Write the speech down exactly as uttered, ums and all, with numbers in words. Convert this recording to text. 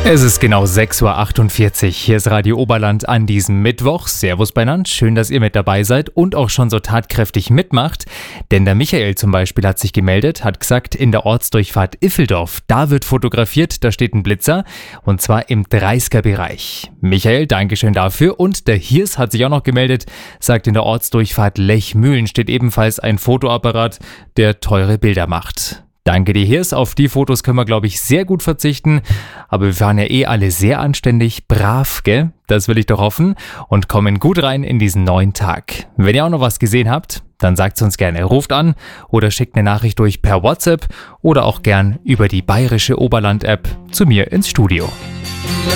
Es ist genau sechs Uhr achtundvierzig. Hier ist Radio Oberland an diesem Mittwoch. Servus beieinander, schön, dass ihr mit dabei seid und auch schon so tatkräftig mitmacht. Denn der Michael zum Beispiel hat sich gemeldet, hat gesagt, in der Ortsdurchfahrt Iffeldorf, da wird fotografiert, da steht ein Blitzer und zwar im dreißiger-Bereich. Michael, Dankeschön dafür. Und der Hirs hat sich auch noch gemeldet, sagt, in der Ortsdurchfahrt Lechmühlen steht ebenfalls ein Fotoapparat, der teure Bilder macht. Danke dir, Hirs. Auf die Fotos können wir, glaube ich, sehr gut verzichten. Aber wir waren ja eh alle sehr anständig, brav, gell? Das will ich doch hoffen. Und kommen gut rein in diesen neuen Tag. Wenn ihr auch noch was gesehen habt, dann sagt es uns gerne. Ruft an oder schickt eine Nachricht durch per WhatsApp oder auch gern über die Bayerische Oberland-App zu mir ins Studio.